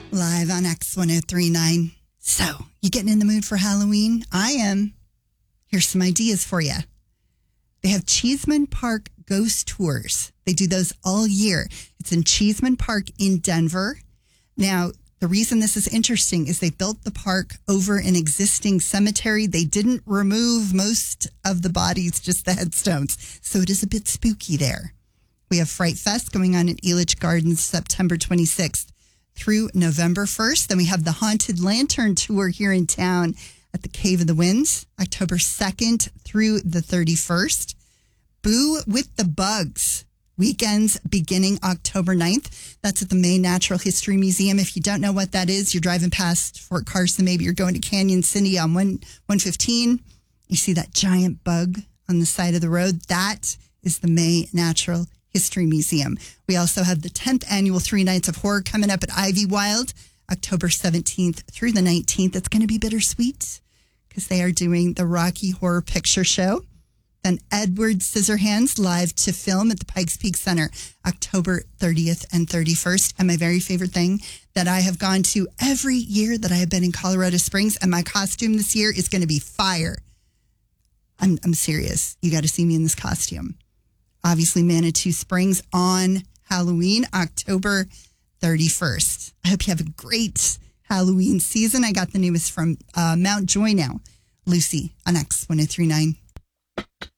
Live on X1039. So, you getting in the mood for Halloween? I am. Here's some ideas for you. They have Cheeseman Park Ghost Tours. They do those all year. It's in Cheeseman Park in Denver. Now, the reason this is interesting is they built the park over an existing cemetery. They didn't remove most of the bodies, just the headstones. So it is a bit spooky there. We have Fright Fest going on at Elitch Gardens September 26th through November 1st. Then we have the Haunted Lantern Tour here in town at the Cave of the Winds, October 2nd through the 31st. Boo with the Bugs, weekends beginning October 9th. That's at the Maine Natural History Museum. If you don't know what that is, you're driving past Fort Carson, maybe you're going to Canyon City on 115. You see that giant bug on the side of the road. That is the Maine Natural History Museum. We also have the 10th annual 3 Nights of Horror coming up at Ivy Wild, October 17th through the 19th. It's going to be bittersweet because they are doing the Rocky Horror Picture Show. Then Edward Scissorhands live to film at the Pikes Peak Center, October 30th and 31st. And my very favorite thing that I have gone to every year that I have been in Colorado Springs, and my costume this year is going to be fire. I'm serious. You got to see me in this costume. Obviously, Manitou Springs on Halloween, October 31st. I hope you have a great Halloween season. I got the newest from Mount Joy now. Lucy on X1039.